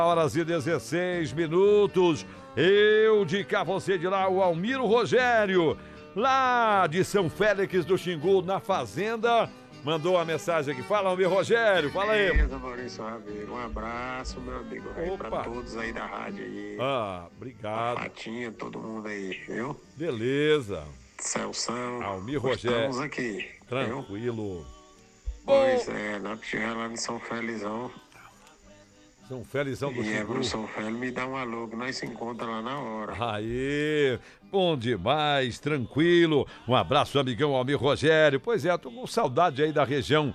horas e 16 minutos. Eu de cá, você de lá, o Almiro Rogério, lá de São Félix do Xingu, na fazenda, mandou uma mensagem aqui. Fala, Almiro Rogério, fala aí. Beleza, Maurício Rabeiro. Um abraço, meu amigo, pra todos aí da rádio aí. Obrigado. Patinha, todo mundo aí, viu? Beleza. Celção. Almiro Rogério. Estamos aqui. Tranquilo. Viu? Pois é, nós estiver lá em São Felizão. São Felizão do Xingu. Pro São Félix, me dá um alô, que nós se encontra lá na hora. Aí, bom demais, tranquilo. Um abraço, amigão Almir Rogério. Pois é, tô com saudade aí da região,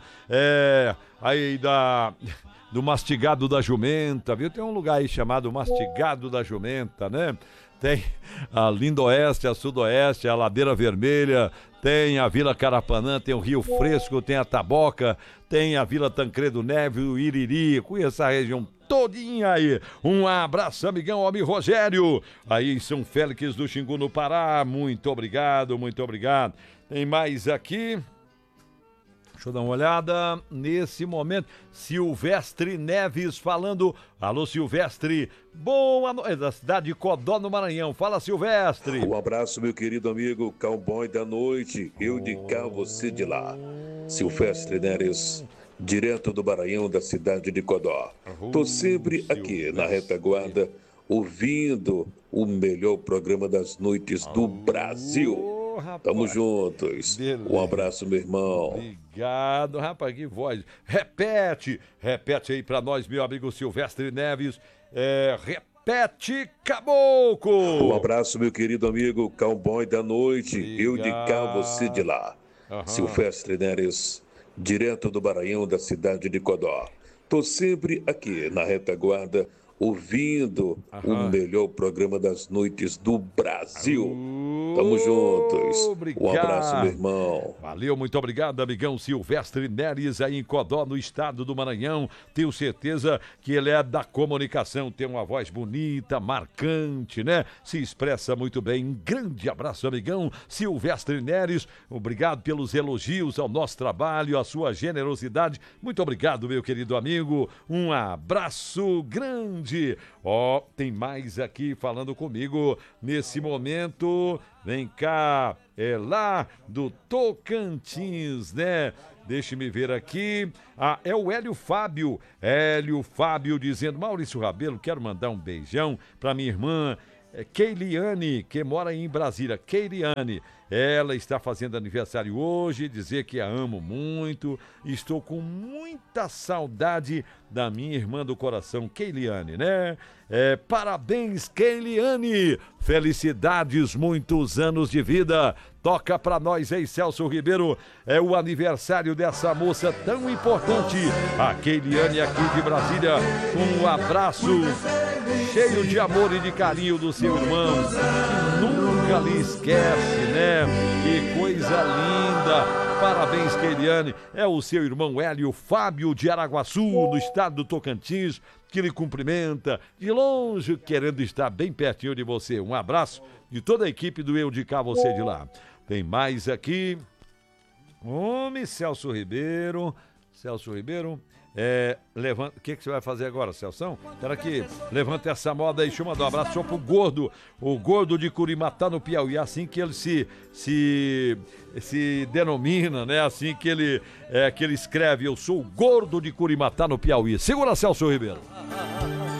aí do Mastigado da Jumenta, viu? Tem um lugar aí chamado Mastigado da Jumenta, né? Tem a Lindoeste, a Sudoeste, a Ladeira Vermelha, tem a Vila Carapanã, tem o Rio Fresco, tem a Taboca, tem a Vila Tancredo Neves, o Iriri. Conheço a região todinha aí. Um abraço, amigão Almir Rogério, aí em São Félix do Xingu, no Pará. Muito obrigado, muito obrigado. Tem mais aqui. Deixa eu dar uma olhada. Nesse momento, Silvestre Neves falando. Alô, Silvestre. Boa noite. Da cidade de Codó, no Maranhão. Fala, Silvestre. Um abraço, meu querido amigo Cowboy da noite. Eu de cá, você de lá. Silvestre Neves, direto do Maranhão, da cidade de Codó. Tô sempre aqui na retaguarda, ouvindo o melhor programa das noites do Brasil. Tamo juntos. Beleza. Um abraço, meu irmão. Obrigado, rapaz, que voz. Repete aí pra nós, meu amigo Silvestre Neves. Repete, Caboclo. Um abraço, meu querido amigo Cowboy da noite. Obrigado. Eu de cá, você de lá. Silvestre Neres, direto do Maranhão, da cidade de Codó. Tô sempre aqui na retaguarda, ouvindo o melhor programa das noites do Brasil. Tamo juntos. Obrigado. Um abraço, meu irmão. Valeu, muito obrigado, amigão Silvestre Neres, aí em Codó, no estado do Maranhão. Tenho certeza que ele é da comunicação, tem uma voz bonita, marcante, né? Se expressa muito bem. Um grande abraço, amigão Silvestre Neres. Obrigado pelos elogios ao nosso trabalho, a sua generosidade. Muito obrigado, meu querido amigo. Um abraço grande. Tem mais aqui falando comigo nesse momento. Vem cá, é lá do Tocantins, né? Deixe-me ver aqui. É o Hélio Fábio. Hélio Fábio dizendo: Maurício Rabelo, quero mandar um beijão para minha irmã Keiliane, que mora em Brasília. Keiliane, ela está fazendo aniversário hoje, dizer que a amo muito, estou com muita saudade da minha irmã do coração, Keiliane, né? Parabéns, Keiliane, felicidades, muitos anos de vida. Toca pra nós aí, Celso Ribeiro, é o aniversário dessa moça tão importante, a Keiliane aqui de Brasília. Um abraço cheio de amor e de carinho do seu irmão, que nunca lhe esquece, né? Que coisa linda. Parabéns, Keiliane. É o seu irmão Hélio Fábio de Araguaçu, no estado do Tocantins, que lhe cumprimenta de longe, querendo estar bem pertinho de você. Um abraço de toda a equipe do Eu de Cá, você de lá. Tem mais aqui. Celso Ribeiro. Celso Ribeiro. Levanta. O que você vai fazer agora, Celção? Espera aqui. Levanta essa moda aí. Deixa eu mandar um abraço só pro Gordo. O Gordo de Curimatá, no Piauí. Assim que ele se denomina, né? Assim que ele escreve. Eu sou o Gordo de Curimatá, no Piauí. Segura, Celso Ribeiro.